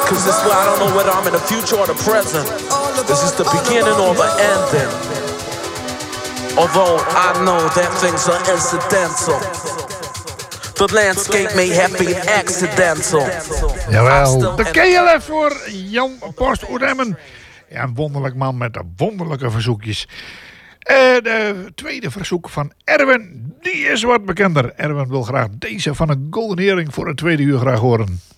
Cause this way I don't know whether I'm in the future or the present. This is the beginning or the ending. Although I know that things are incidental. The landscape may have been accidental. Jawel, de KLF voor Jan Post Oeremmen. Ja, een wonderlijk man met wonderlijke verzoekjes. De tweede verzoek van Erwin, die is wat bekender. Erwin wil graag deze van een Golden Earring voor het tweede uur graag horen.